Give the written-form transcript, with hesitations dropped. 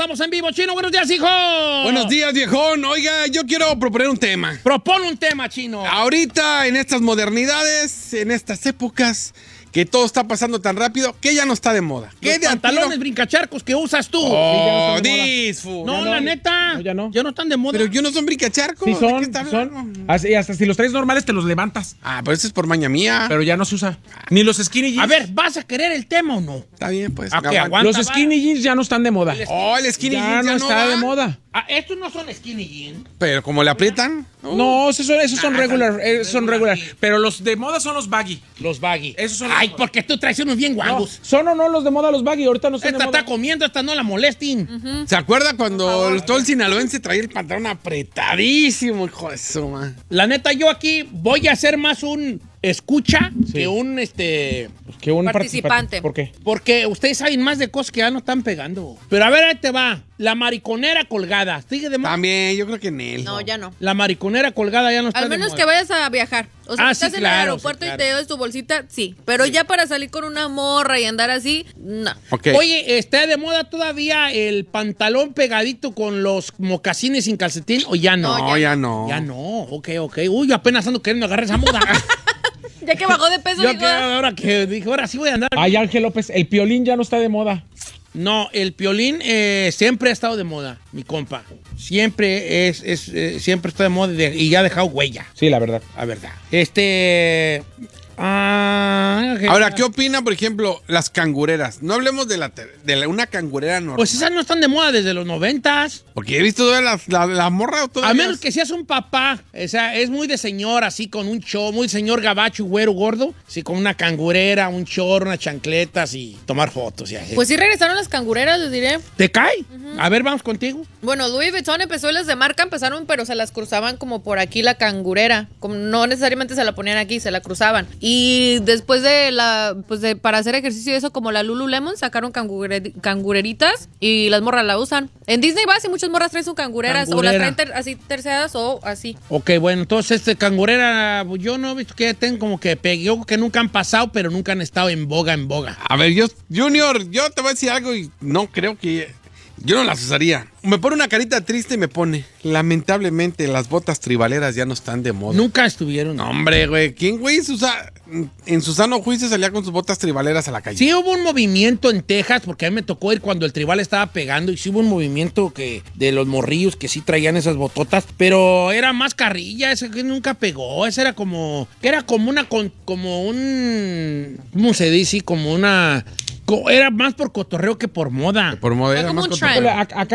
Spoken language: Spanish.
estamos en vivo. Chino, buenos días, hijo. Buenos días, viejón. Oiga, yo quiero proponer un tema. Propone un tema, Chino. Ahorita, en estas modernidades, en estas épocas, que todo está pasando tan rápido, que ya no está de moda. ¿Qué de pantalones brincacharcos que usas tú? Oh, disfu. No, la neta. No, ya no. Ya no están de moda. Pero yo no son brincacharcos. Sí ¿De son, qué está hablando? Así, hasta si los traes normales te los levantas. Ah, pero eso es por maña mía. Pero ya no se usa. Ni los skinny jeans. A ver, ¿vas a querer el tema o no? Está bien, pues. Ok, aguanta. aguanta. Los skinny jeans ya no están de moda. Oh, el skinny Ya jeans no ya está va. de moda. Ah, estos no son skinny jeans. Pero como le aprietan. No, esos son regular. Son regular. Pero los de moda son los baggy. Los baggy. Esos son Ay, los- porque tú traes unos bien No, guangos. son o no los de moda los baggy. Ahorita no están Esta de moda. está comiendo, esta no la molesten. ¿Se acuerda cuando todo el sinaloense traía el pantalón apretadísimo, hijo de su madre? La neta, yo aquí voy a hacer más un escucha que un Que un Participante. ¿Por qué? porque ustedes saben más de cosas que ya no están pegando. Pero a ver, ahí te va. La mariconera colgada. ¿Sigue de moda? También, yo creo que en él. No, ya no. La mariconera colgada ya no está Al de menos moda. que vayas a viajar. O sea, Ah, si estás sí, en claro, el aeropuerto sí, claro. y te llevas tu bolsita, sí. Pero ya para salir con una morra y andar así, no. Ok. Oye, ¿está de moda todavía el pantalón pegadito con los mocasines sin calcetín o ya no? No, ya no. Ya no, ok. Uy, yo apenas ando queriendo agarrar esa moda. Ya que bajó de peso, Yo dijo, que ahora que dije, ahora sí voy a andar. Ay, Ángel López, el piolín ya no está de moda. No, el piolín siempre ha estado de moda, mi compa. Siempre siempre está de moda y ya ha dejado huella, Sí, la verdad. la verdad. Ahora, ¿qué opina, por ejemplo, las cangureras? No hablemos de una cangurera normal. Pues esas no están de moda desde los 90s. Porque he visto toda la morra todavía. A menos que seas un papá, o sea, es muy de señor, así con un show, muy señor gabacho, güero, gordo, así con una cangurera, un chorro, unas chancletas y tomar fotos y así. Pues sí regresaron las cangureras, les diré. ¿Te cae? A ver, vamos contigo. Bueno, Louis Vuitton empezó, las de marca empezaron, pero se las cruzaban como por aquí la cangurera. Como no necesariamente se la ponían aquí, se la cruzaban. Y después para hacer ejercicio y eso, como la Lululemon, sacaron cangureritas y las morras la usan. En Disney vas y muchas morras traen sus cangureras o las Cangurera. traen así terciadas o así. Ok, bueno, entonces cangurera, yo no he visto que tengan como que yo creo que nunca han pasado, pero nunca han estado en boga. A ver, Junior, yo te voy a decir algo y no creo que... Yo no las usaría. Me pone una carita triste y me pone... Lamentablemente, las botas tribaleras ya no están de moda. Nunca estuvieron. No, hombre, güey. ¿Quién, güey, en su sano juicio salía con sus botas tribaleras a la calle? Sí hubo un movimiento en Texas, porque a mí me tocó ir cuando el tribal estaba pegando, y sí hubo un movimiento de los morrillos que sí traían esas bototas, pero era más carrilla, ese que nunca pegó, ese era como un, ¿cómo se dice? Era más por cotorreo que por moda. Por moda Fue era como más un contemporáneo. trend. Acá